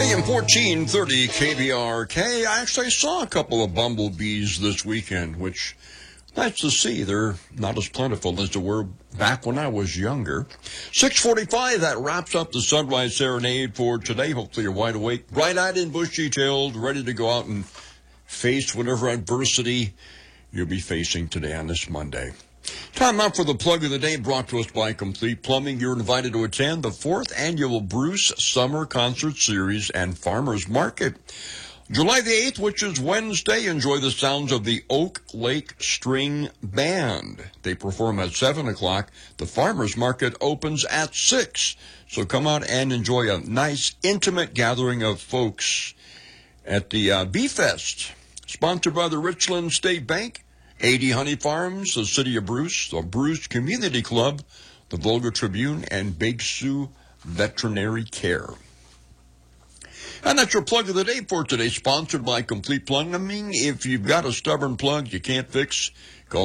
AM 1430 KBRK. I actually saw a couple of bumblebees this weekend, which nice to see. They're not as plentiful as they were back when I was younger. 6:45, that wraps up the Sunrise Serenade for today. Hopefully you're wide awake, bright-eyed and bushy-tailed, ready to go out and face whatever adversity you'll be facing today on this Monday. Time now for the plug of the day, brought to us by Complete Plumbing. You're invited to attend the 4th Annual Bruce Summer Concert Series and Farmers Market. July the 8th, which is Wednesday, enjoy the sounds of the Oak Lake String Band. They perform at 7 o'clock. The Farmers Market opens at 6. So come out and enjoy a nice, intimate gathering of folks at the Bee Fest. Sponsored by the Richland State Bank, 80 Honey Farms, the City of Bruce, the Bruce Community Club, the Volga Tribune, and Big Sioux Veterinary Care. And that's your plug of the day for today, sponsored by Complete Plumbing. If you've got a stubborn plug you can't fix, call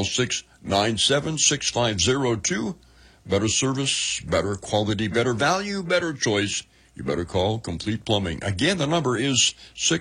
697-6502. Better service, better quality, better value, better choice. You better call Complete Plumbing. Again, the number is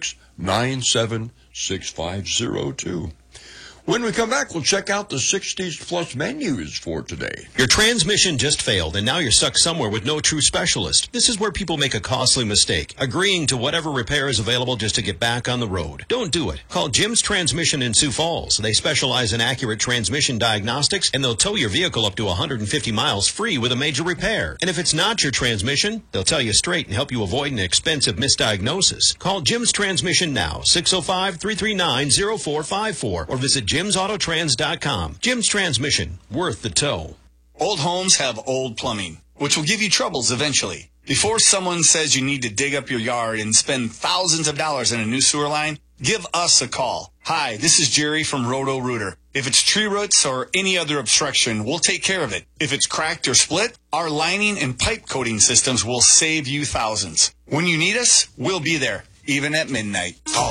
697-6502. When we come back, we'll check out the 60s Plus menus for today. Your transmission just failed, and now you're stuck somewhere with no true specialist. This is where people make a costly mistake, agreeing to whatever repair is available just to get back on the road. Don't do it. Call Jim's Transmission in Sioux Falls. They specialize in accurate transmission diagnostics, and they'll tow your vehicle up to 150 miles free with a major repair. And if it's not your transmission, they'll tell you straight and help you avoid an expensive misdiagnosis. Call Jim's Transmission now, 605-339-0454, or visit JimsAutotrans.com. Jim's Transmission, worth the tow. Old homes have old plumbing, which will give you troubles eventually. Before someone says you need to dig up your yard and spend thousands of dollars in a new sewer line, give us a call. Hi, this is Jerry from Roto-Rooter. If it's tree roots or any other obstruction, we'll take care of it. If it's cracked or split, our lining and pipe coating systems will save you thousands. When you need us, we'll be there, even at midnight. Call